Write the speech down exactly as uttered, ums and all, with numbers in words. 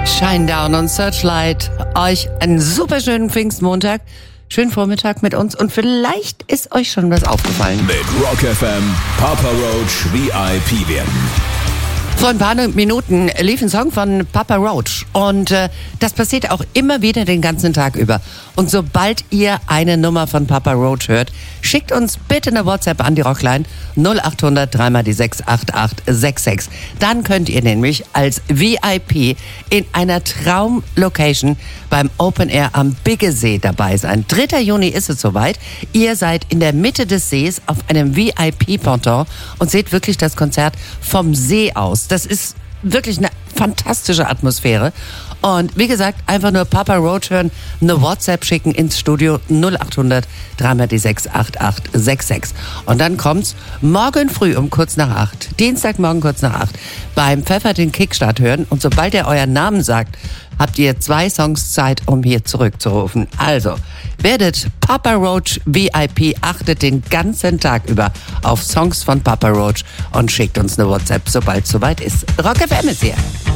Shinedown und Searchlight. Euch einen super schönen Pfingstmontag. Schönen Vormittag mit uns und vielleicht ist euch schon was aufgefallen. Mit Rock F M Papa Roach V I P werden. Vor ein paar Minuten lief ein Song von Papa Roach und äh, das passiert auch immer wieder den ganzen Tag über. Und sobald ihr eine Nummer von Papa Roach hört, schickt uns bitte eine WhatsApp an die Rockline null acht hundert drei mal die sechs acht acht sechs sechs. Dann könnt ihr nämlich als V I P in einer Traumlocation beim Open Air am Biggesee dabei sein. dritter Juni ist es soweit. Ihr seid in der Mitte des Sees auf einem V I P-Ponton und seht wirklich das Konzert vom See aus. Das ist wirklich eine fantastische Atmosphäre. Und wie gesagt, einfach nur Papa Roach hören, eine WhatsApp schicken ins Studio null acht hundert drei mal die sechs acht acht sechs sechs. Und dann kommt's morgen früh um kurz nach acht, Dienstagmorgen kurz nach acht, beim Pfeffer den Kickstart hören. Und sobald er euren Namen sagt, habt ihr zwei Songs Zeit, um hier zurückzurufen. Also, werdet Papa Roach V I P, achtet den ganzen Tag über auf Songs von Papa Roach und schickt uns eine WhatsApp, sobald es soweit ist. Rock F M ist hier.